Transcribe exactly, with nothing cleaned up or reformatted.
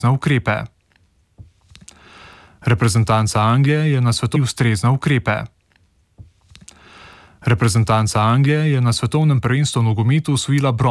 na ukrepe. Reprezentanca Anglije je na svetovnem ustrezna ukrepe. Reprezentanca Anglije je na svetovnem prvenstvu v nogometu osvojila bron.